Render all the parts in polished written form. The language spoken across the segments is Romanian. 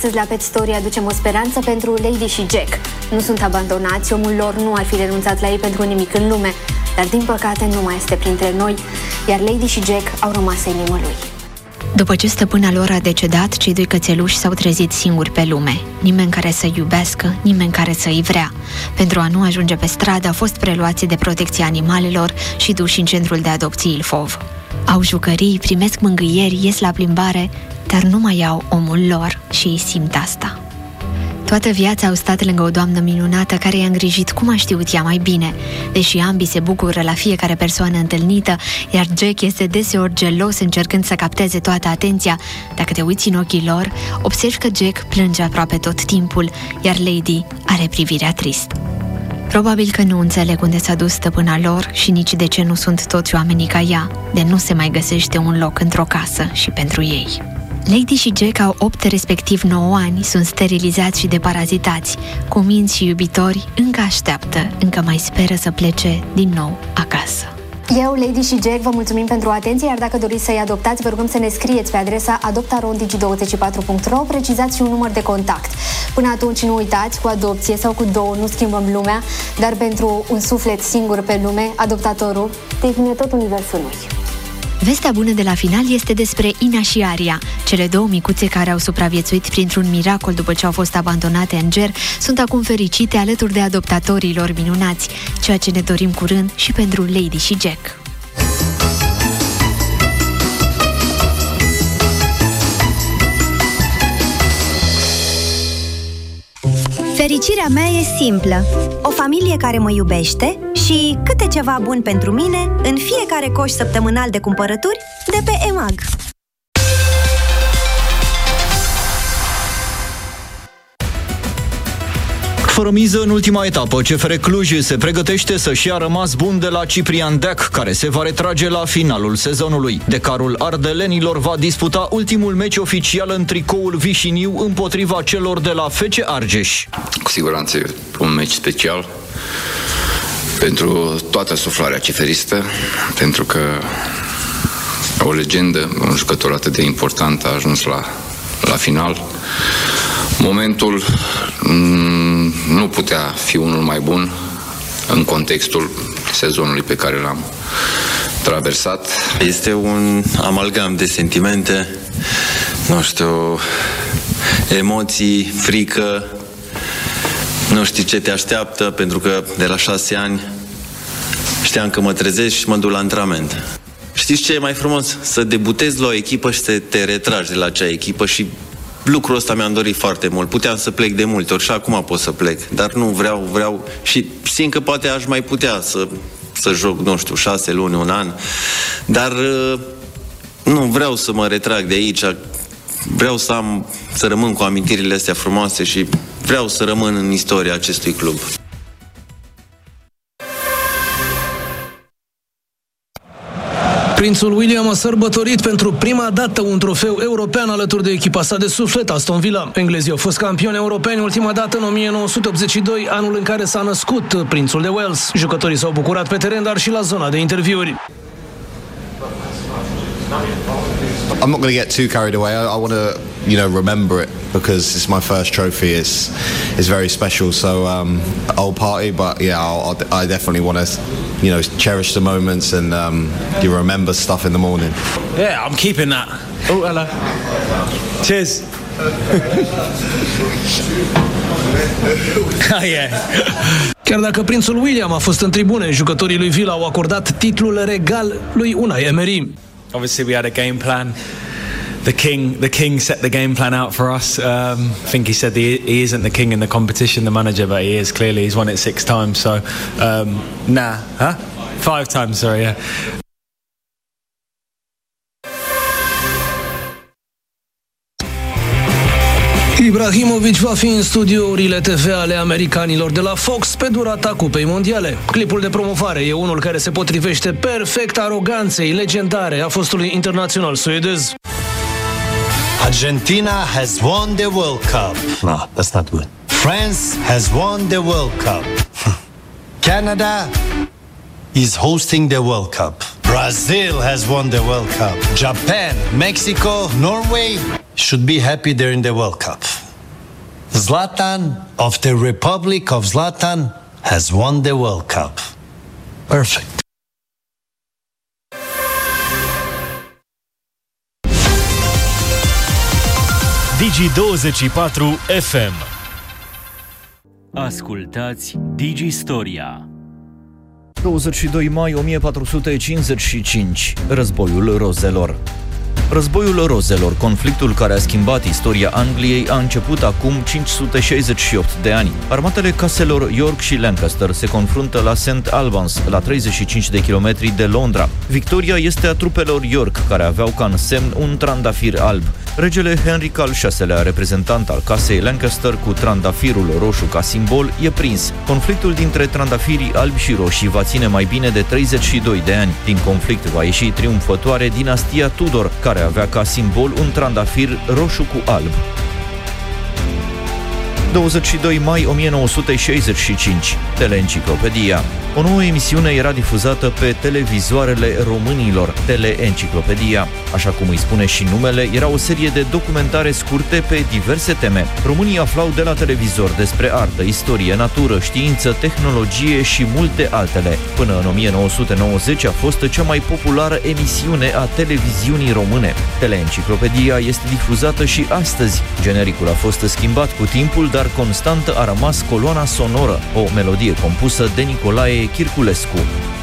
Astăzi la Pet Story aducem o speranță pentru Lady și Jack. Nu sunt abandonați, omul lor nu ar fi renunțat la ei pentru nimic în lume, dar din păcate nu mai este printre noi, iar Lady și Jack au rămas inimă lui. După ce stăpâna lor a decedat, cei doi cățeluși s-au trezit singuri pe lume. Nimeni care să-i iubească, nimeni care să-i vrea. Pentru a nu ajunge pe stradă, au fost preluați de protecția animalelor și duși în centrul de adopții Ilfov. Au jucării, primesc mângâieri, ies la plimbare, dar nu mai au omul lor și ei simt asta. Toată viața au stat lângă o doamnă minunată care i-a îngrijit cum a știut ea mai bine. Deși ambii se bucură la fiecare persoană întâlnită, iar Jack este deseori gelos încercând să capteze toată atenția, dacă te uiți în ochii lor, observi că Jack plânge aproape tot timpul, iar Lady are privirea tristă. Probabil că nu înțeleg unde s-a dus stăpâna lor și nici de ce nu sunt toți oamenii ca ea, de nu se mai găsește un loc într-o casă și pentru ei. Lady și Jack au 8, respectiv 9 ani, sunt sterilizați și deparazitați. Cuminți și iubitori încă așteaptă, încă mai speră să plece din nou acasă. Eu, Lady și Jack, vă mulțumim pentru atenție, iar dacă doriți să-i adoptați, vă rugăm să ne scrieți pe adresa adoptarondigi24.ro, precizați și un număr de contact. Până atunci nu uitați, cu adopție sau cu două nu schimbăm lumea, dar pentru un suflet singur pe lume, adoptatorul devine tot universul lui. Vestea bună de la final este despre Ina și Aria. Cele două micuțe care au supraviețuit printr-un miracol după ce au fost abandonate în ger sunt acum fericite alături de adoptatorii lor minunați, ceea ce ne dorim curând și pentru Lady și Jack. Fericirea mea e simplă. O familie care mă iubește și câte ceva bun pentru mine în fiecare coș săptămânal de cumpărături de pe EMAG. Fără miză în ultima etapă, CFR Cluj se pregătește să-și ia rămas bun de la Ciprian Deac, care se va retrage la finalul sezonului. Decarul ardelenilor va disputa ultimul meci oficial în tricoul vișiniu împotriva celor de la FC Argeș. Cu siguranță un meci special pentru toată suflarea ciferistă, pentru că o legendă, un jucător atât de important a ajuns la final. Momentul nu putea fi unul mai bun în contextul sezonului pe care l-am traversat. Este un amalgam de sentimente, nu știu, emoții, frică, nu știi ce te așteaptă, pentru că de la 6 ani știam că mă trezesc și mă duc la antrenament. Știți ce e mai frumos? Să debutezi la o echipă și să te retragi de la acea echipă și lucrul ăsta mi-am dorit foarte mult. Puteam să plec de multe ori și acum pot să plec, dar nu vreau și simt că poate aș mai putea să joc, nu știu, 6 luni, un an, dar nu vreau să mă retrag de aici. Vreau să rămân cu amintirile astea frumoase și vreau să rămân în istoria acestui club. Prințul William a sărbătorit pentru prima dată un trofeu european alături de echipa sa de suflet, Aston Villa. Englezii au fost campioni europeni ultima dată în 1982, anul în care s-a născut prințul de Wales. Jucătorii s-au bucurat pe teren, dar și la zona de interviuri. I'm not going to get too carried away. I want to, remember it because it's my first trophy. It's very special. So I'll party, but yeah, I definitely want to, cherish the moments and you remember stuff in the morning. Yeah, I'm keeping that. Oh, hello. Cheers. Yeah. Chiar dacă prințul William a fost în tribune, jucătorii lui Villa au acordat titlul regal lui Unai Emery. Obviously, we had a game plan. The king set the game plan out for us. I think he said he isn't the king in the competition, the manager, but he is clearly. He's won it 6 times. So, 5 times. Sorry, yeah. Ibrahimovic va fi în studiourile TV ale americanilor de la Fox pe durata Cupei Mondiale. Clipul de promovare e unul care se potrivește perfect aroganței legendare a fostului internațional suedez. Argentina has won the World Cup. No, that's not good. France has won the World Cup. Canada is hosting the World Cup. Brazil has won the World Cup. Japan, Mexico, Norway should be happy they're in the World Cup. Zlatan of the Republic of Zlatan has won the World Cup. Perfect. Digi24 FM. Ascultați Digistoria. 22 mai 1455. Războiul Rozelor. Războiul Rozelor, conflictul care a schimbat istoria Angliei, a început acum 568 de ani. Armatele caselor York și Lancaster se confruntă la St. Albans, la 35 de kilometri de Londra. Victoria este a trupelor York, care aveau ca în semn un trandafir alb. Regele Henric al VI-lea, reprezentant al casei Lancaster cu trandafirul roșu ca simbol, e prins. Conflictul dintre trandafirii albi și roșii va ține mai bine de 32 de ani. Din conflict va ieși triumfătoare dinastia Tudor, care avea ca simbol un trandafir roșu cu alb. 22 mai 1965. Teleenciclopedia. O nouă emisiune era difuzată pe televizoarele românilor, Teleenciclopedia. Așa cum îi spune și numele, era o serie de documentare scurte pe diverse teme. Românii aflau de la televizor despre artă, istorie, natură, știință, tehnologie și multe altele. Până în 1990 a fost cea mai populară emisiune a televiziunii române. Teleenciclopedia este difuzată și astăzi. Genericul a fost schimbat cu timpul, dar constantă a rămas coloana sonoră, o melodie compusă de Nicolae Chirculescu.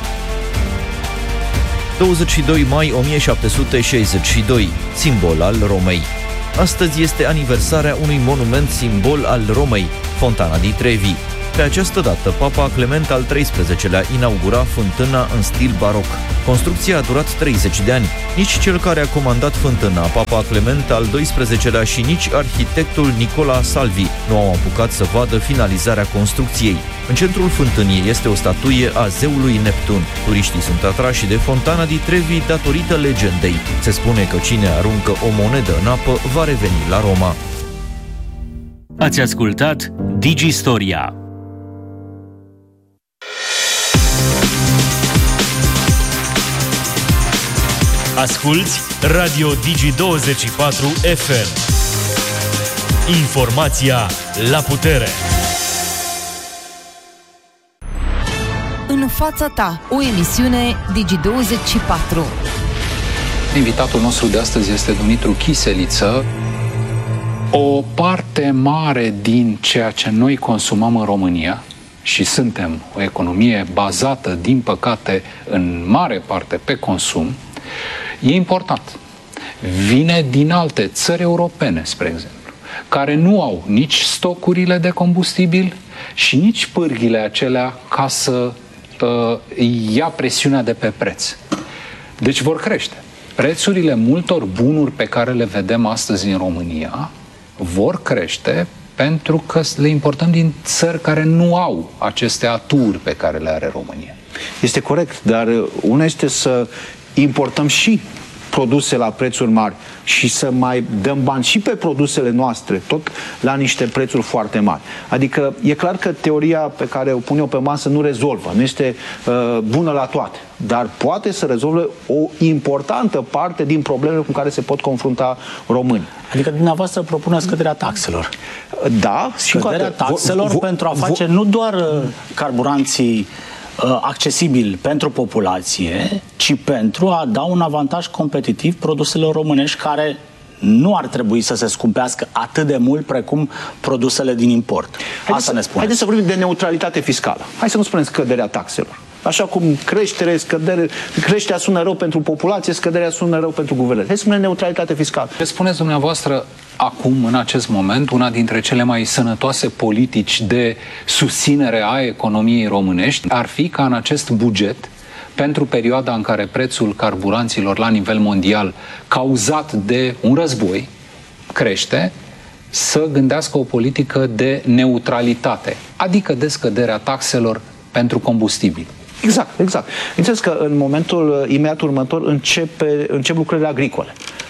22 mai 1762, simbol al Romei. Astăzi este aniversarea unui monument simbol al Romei, Fontana di Trevi. Pe această dată, Papa Clement al XIII-lea inaugura fântâna în stil baroc. Construcția a durat 30 de ani. Nici cel care a comandat fântâna, Papa Clement al XII-lea, și nici arhitectul Nicola Salvi nu au apucat să vadă finalizarea construcției. În centrul fântânii este o statuie a zeului Neptun. Turiștii sunt atrași de Fontana di Trevi datorită legendei. Se spune că cine aruncă o monedă în apă va reveni la Roma. Ați ascultat Digistoria. Asculți Radio Digi24 FM. Informația la putere. În fața ta, o emisiune Digi24. Invitatul nostru de astăzi este Dumitru Chiseliță. O parte mare din ceea ce noi consumăm în România, și suntem o economie bazată, din păcate, în mare parte pe consum, e important. Vine din alte țări europene, spre exemplu, care nu au nici stocurile de combustibil și nici pârghile acelea ca să ia presiunea de pe preț. Deci vor crește. Prețurile multor bunuri pe care le vedem astăzi în România vor crește pentru că le importăm din țări care nu au aceste aturi pe care le are România. Este corect, dar una este să importăm și produse la prețuri mari și să mai dăm bani și pe produsele noastre, tot la niște prețuri foarte mari. Adică e clar că teoria pe care o pun eu pe masă nu rezolvă, nu este bună la toate, dar poate să rezolve o importantă parte din problemele cu care se pot confrunta românii. Adică dumneavoastră propuneți scăderea taxelor. Da, scăderea taxelor pentru a face nu doar carburanții accesibil pentru populație, ci pentru a da un avantaj competitiv produselor românești care nu ar trebui să se scumpească atât de mult precum produsele din import. Asta ne spuneți. Haideți să vorbim de neutralitate fiscală. Hai să nu spunem scăderea taxelor. Așa cum creșterea sună rău pentru populație, scăderea sună rău pentru guverne. Hai să spunem neutralitate fiscală. Spuneți dumneavoastră acum, în acest moment, una dintre cele mai sănătoase politici de susținere a economiei românești ar fi ca în acest buget, pentru perioada în care prețul carburanților la nivel mondial, cauzat de un război, crește, să gândească o politică de neutralitate, adică de scăderea taxelor pentru combustibil. Exact, exact. Înțeles că în momentul imediat următor încep lucrările agricole.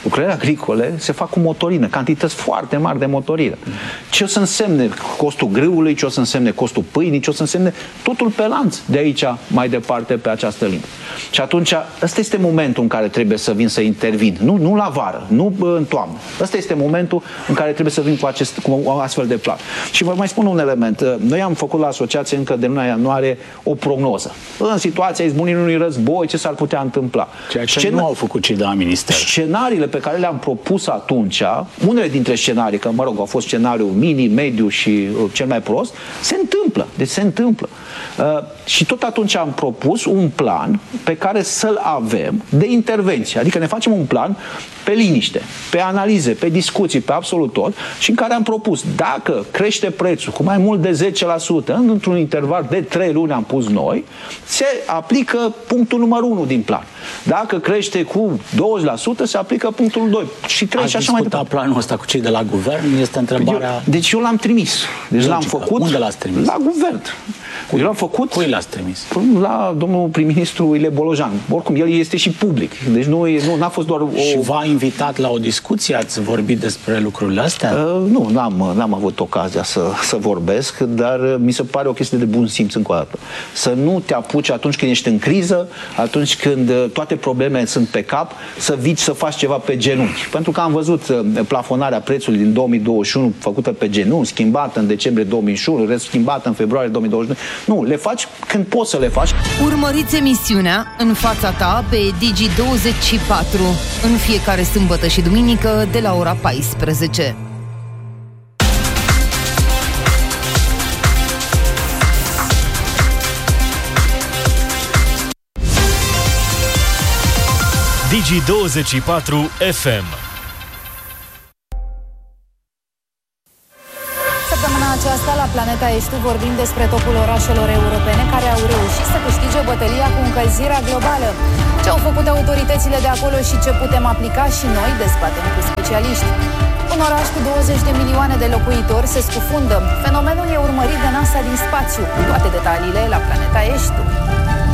Lucrările agricole se fac cu motorină, cantități foarte mari de motorină. Ce o să însemne costul grâului, ce o să însemne costul pâinii, ce o să însemne totul pe lanț de aici mai departe pe această linie. Și atunci, ăsta este momentul în care trebuie să vin să intervin. Nu la vară, nu în toamnă. Ăsta este momentul în care trebuie să vin cu o astfel de plan. Și vă mai spun un element. Noi am făcut la asociație încă de luna ianuarie o prognoză. În situația izbucnirii unui război, ce s-ar putea întâmpla? Ceea ce nu au făcut cei de la minister. Scenariile pe care le-am propus atunci, unele dintre scenarii, că mă rog, au fost scenariul mini, mediu și cel mai prost, se întâmplă. Deci se întâmplă. Și tot atunci am propus un plan pe care să-l avem de intervenție. Adică ne facem un plan pe liniște, pe analize, pe discuții, pe absolut tot, și în care am propus, dacă crește prețul cu mai mult de 10% într-un interval de 3 luni, am pus noi, se aplică punctul numărul 1 din plan. Dacă crește cu 20%, se aplică punctul 2. Și 3 și așa mai departe. Planul ăsta cu cei de la guvern? Este întrebarea... Deci eu l-am trimis. Deci l-am făcut... Unde l-ați trimis? La guvern. Eu l-am făcut... Cui l-ați trimis? La domnul prim-ministru Ile Bolojan. Oricum, el este și public. Deci n-a fost doar o... Și v-a invitat la o discuție? Ați vorbit despre lucrurile astea? Nu, n-am avut ocazia să vorbesc, dar mi se pare o chestie de bun simț încă o dată. Să nu te apuci atunci când ești în criză, atunci când toate problemele sunt pe cap, să vii să faci ceva pe genunchi. Pentru că am văzut plafonarea prețului din 2021 făcută pe genunchi, schimbată în decembrie 2021, schimbată în februarie 2022. Nu, le faci când poți să le faci. Urmăriți emisiunea În fața ta pe Digi24 în fiecare sâmbătă și duminică de la ora 14. Digi24 FM. Săptămâna aceasta la Planeta Ești vorbim despre topul orașelor europene care au reușit să câștige bătălia cu încălzirea globală. Ce au făcut autoritățile de acolo și ce putem aplica și noi, dezbatem cu specialiști. Un oraș cu 20 de milioane de locuitori se scufundă. Fenomenul e urmărit de NASA din spațiu. Toate detaliile la Planeta Ești.